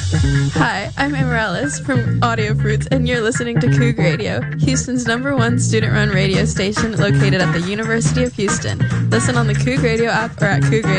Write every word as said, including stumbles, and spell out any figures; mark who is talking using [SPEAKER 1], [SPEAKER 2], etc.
[SPEAKER 1] Hi, I'm Amaryllis from Audio Fruits, and you're listening to Coug Radio, Houston's number one student-run radio station located at the University of Houston. Listen on the Coug Radio app or at coug radio dot com.